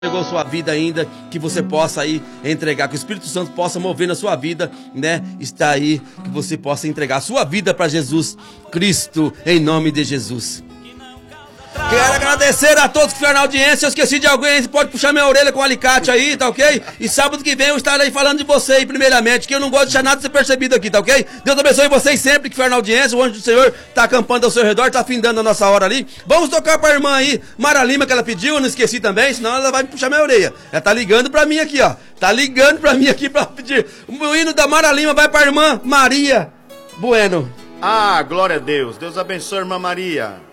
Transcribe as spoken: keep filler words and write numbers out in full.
entregou sua vida ainda, que você possa aí entregar, que o Espírito Santo possa mover na sua vida, né? Está aí, que você possa entregar a sua vida para Jesus Cristo, em nome de Jesus. Quero agradecer a todos que ficaram na audiência. Eu esqueci de alguém, você pode puxar minha orelha com um alicate aí, tá ok? E sábado que vem eu estarei falando de você aí, primeiramente, que eu não gosto de deixar nada de ser percebido aqui, tá ok? Deus abençoe vocês sempre que ficaram na audiência. O anjo do Senhor tá acampando ao seu redor, tá findando a nossa hora ali. Vamos tocar pra irmã aí, Mara Lima, que ela pediu, eu não esqueci também, senão ela vai me puxar minha orelha. Ela tá ligando pra mim aqui, ó. Tá ligando pra mim aqui pra pedir. O hino da Mara Lima vai pra irmã Maria Bueno. Ah, glória a Deus. Deus abençoe a irmã Maria.